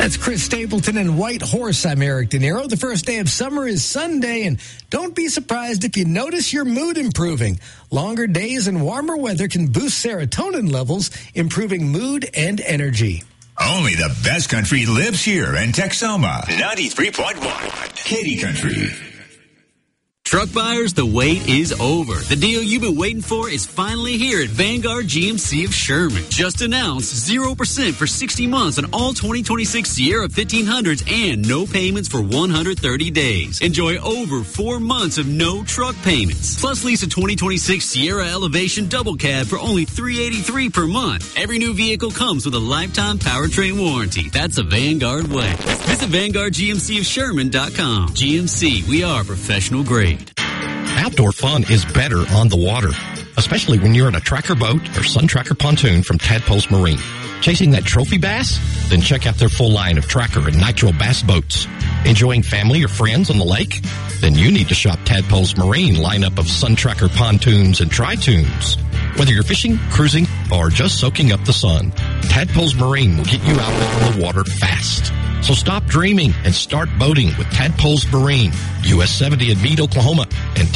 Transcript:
That's Chris Stapleton and White Horse. I'm Eric De Niro. The first day of summer is Sunday, and don't be surprised if you notice your mood improving. Longer days and warmer weather can boost serotonin levels, improving mood and energy. Only the best country lives here in Texoma. 93.1 Katy Country. Truck buyers, the wait is over. The deal you've been waiting for is finally here at Vanguard GMC of Sherman. Just announced 0% for 60 months on all 2026 Sierra 1500s and no payments for 130 days. Enjoy over 4 months of no truck payments. Plus lease a 2026 Sierra Elevation double cab for only $383 per month. Every new vehicle comes with a lifetime powertrain warranty. That's a Vanguard way. Visit VanguardGMCofSherman.com. GMC, we are professional grade. Outdoor fun is better on the water, especially when you're in a tracker boat or Sun Tracker pontoon from Tadpoles Marine. Chasing that trophy bass? Then check out their full line of tracker and nitro bass boats. Enjoying family or friends on the lake? Then you need to shop Tadpoles Marine lineup of Sun Tracker pontoons and tri-tunes. Whether you're fishing, cruising, or just soaking up the sun, Tadpoles Marine will get you out there on the water fast. So stop dreaming and start boating with Tadpoles Marine, US 70 in Meade, Oklahoma, and